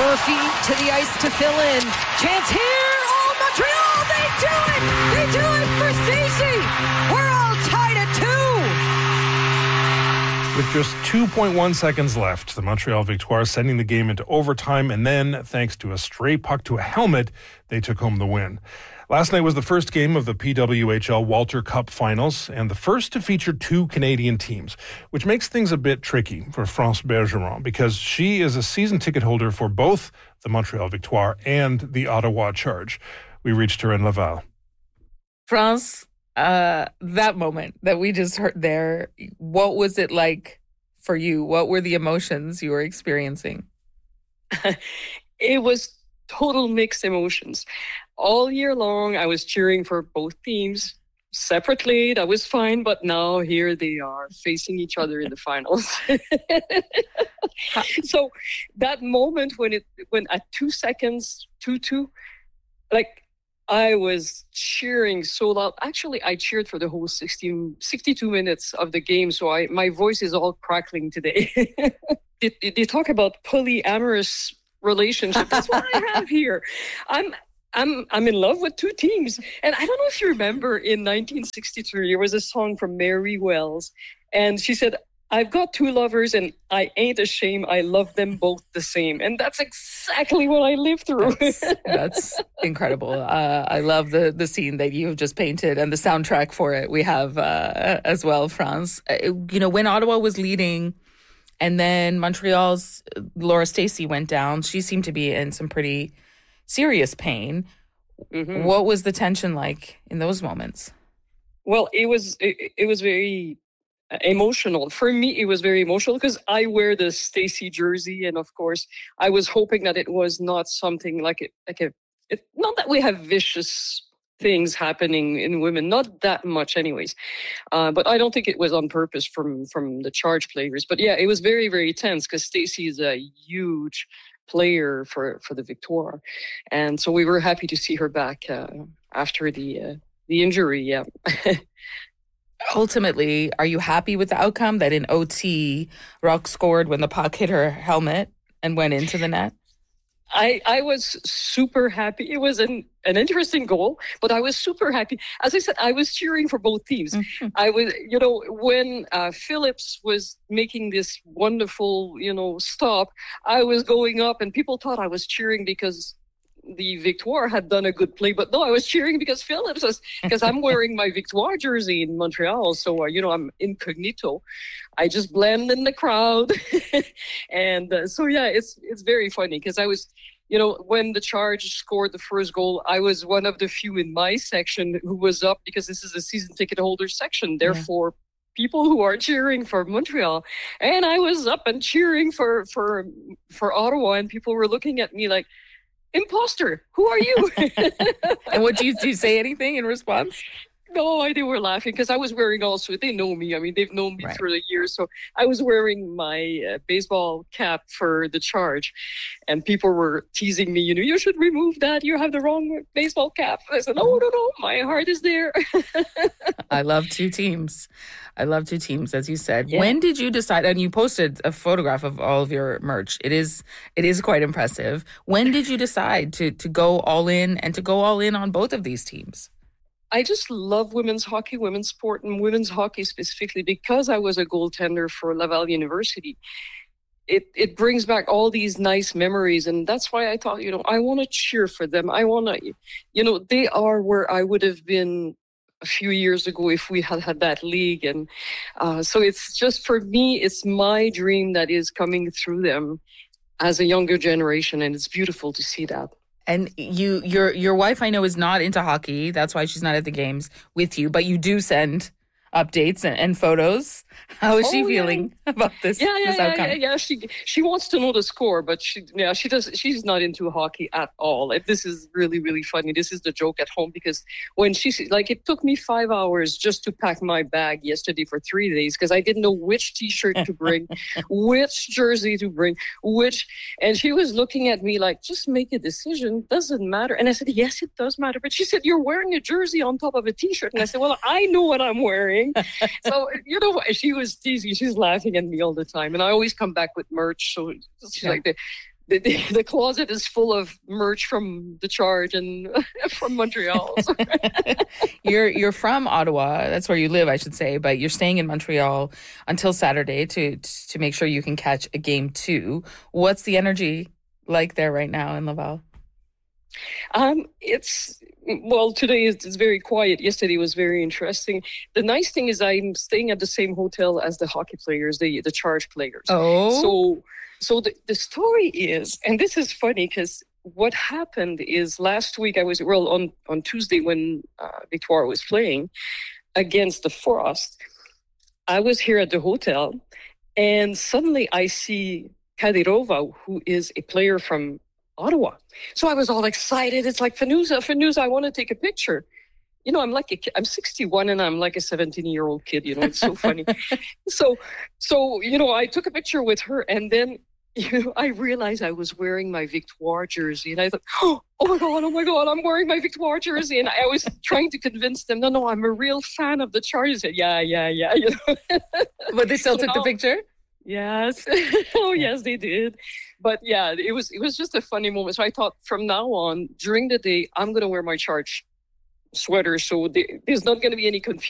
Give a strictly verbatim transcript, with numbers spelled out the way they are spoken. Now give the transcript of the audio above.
Murphy to the ice to fill in. Chance here. Oh, Montreal, they do it. They do it for Stacey. We're all tied at two. With just two point one seconds left, the Montreal Victoire sending the game into overtime, and then, thanks to a stray puck to a helmet, they took home the win. Last night was the first game of the P W H L Walter Cup Finals, and the first to feature two Canadian teams, which makes things a bit tricky for France Bergeron, because she is a season ticket holder for both the Montreal Victoire and the Ottawa Charge. We reached her in Laval. France, uh, that moment that we just heard there, what was it like for you? What were the emotions you were experiencing? It was total mixed emotions. All year long, I was cheering for both teams separately. That was fine, but now here they are facing each other in the finals. So that moment when it when at two seconds, two two, like I was cheering so loud. Actually, I cheered for the whole sixty, sixty-two minutes of the game. So I my voice is all crackling today. they, they talk about polyamorous relationship. That's what I have here. I'm I'm I'm in love with two teams. And I don't know if you remember in nineteen sixty-three, there was a song from Mary Wells. And she said, I've got two lovers and I ain't ashamed. I love them both the same. And that's exactly what I lived through. That's, that's incredible. Uh, I love the, the scene that you have just painted and the soundtrack for it we have uh, as well, France. Uh, you know, when Ottawa was leading and then Montreal's Laura Stacey went down, she seemed to be in some pretty serious pain. Mm-hmm. What was the tension like in those moments? Well, it was it, it was very emotional. For me, it was very emotional because I wear the Stacey jersey, and of course, I was hoping that it was not something like it, like a. It, not that we have vicious things happening in women, not that much, anyways. Uh, but I don't think it was on purpose from from the Charge players. But yeah, it was very very tense because Stacey is a huge player for, for the Victoire. And so we were happy to see her back uh, after the uh, the injury, yeah. Ultimately, are you happy with the outcome that in O T, Rock scored when the puck hit her helmet and went into the net? I, I was super happy. It was an, an interesting goal, but I was super happy. As I said, I was cheering for both teams. Mm-hmm. I was, you know, when uh, Phillips was making this wonderful, you know, stop, I was going up and people thought I was cheering because the Victoire had done a good play, but no, I was cheering because Phillips was, because I'm wearing my Victoire jersey in Montreal. So, uh, you know, I'm incognito. I just blend in the crowd. and uh, so, yeah, it's, it's very funny because I was, you know, when the Charge scored the first goal, I was one of the few in my section who was up because this is a season ticket holder section. Therefore, yeah. People who are cheering for Montreal, and I was up and cheering for, for, for Ottawa, and people were looking at me like, imposter, who are you? And what do you, do you say anything in response? No, they were laughing because I was wearing also, they know me. I mean, they've known me right. through the years. So I was wearing my uh, baseball cap for the Charge. And people were teasing me, you know, you should remove that. You have the wrong baseball cap. I said, no, no, no, my heart is there. I love two teams. I love two teams, as you said. Yeah. When did you decide, and you posted a photograph of all of your merch. It is it is quite impressive. When did you decide to to go all in and to go all in on both of these teams? I just love women's hockey, women's sport, and women's hockey specifically because I was a goaltender for Laval University. It it brings back all these nice memories, and that's why I thought, you know, I want to cheer for them. I want to, you know, they are where I would have been a few years ago if we had had that league. And uh, so it's just, for me, it's my dream that is coming through them as a younger generation, and it's beautiful to see that. And you, your your wife, I know, is not into hockey. That's why she's not at the games with you. But you do send updates and, and photos. How is oh, she feeling yeah. about this? Yeah, yeah, this yeah, outcome? yeah, yeah. She she wants to know the score, but she yeah she does. She's not into hockey at all. Like, this is really really funny. This is the joke at home because when she like it took me five hours just to pack my bag yesterday for three days because I didn't know which T-shirt to bring, which jersey to bring, which, and she was looking at me like, just make a decision. Doesn't matter. And I said, yes, it does matter. But she said, you're wearing a jersey on top of a T-shirt, and I said, well, I know what I'm wearing. So, you know, she was teasing. She's laughing at me all the time. And I always come back with merch. So she's yeah. like, the, the, the, the closet is full of merch from the Charge and from Montreal. So. you're you're from Ottawa. That's where you live, I should say, but you're staying in Montreal until Saturday to to make sure you can catch a game two. What's the energy like there right now in Laval? Um, it's well, today is it's very quiet. Yesterday was very interesting. The nice thing is I'm staying at the same hotel as the hockey players, the the Charge players. Oh, so so the the story is, and this is funny because what happened is last week I was well on on Tuesday when uh, Victoire was playing against the Frost. I was here at the hotel, and suddenly I see Kadyrova, who is a player from Ottawa. So I was all excited. It's like, Fanuza, Fanuza, I want to take a picture. You know, I'm like, a kid. I'm sixty-one and I'm like a seventeen-year-old kid. You know, it's so funny. so, so, you know, I took a picture with her and then, you know, I realized I was wearing my Victoire jersey. And I thought, oh my God, oh my God, I'm wearing my Victoire jersey. And I was trying to convince them, no, no, I'm a real fan of the Charge. I said, yeah, yeah, yeah. You know? But they still so took now, the picture? Yes. Oh, yes, they did. But yeah, it was it was just a funny moment. So I thought from now on, during the day, I'm going to wear my Charge sweater. So there, there's not going to be any confusion.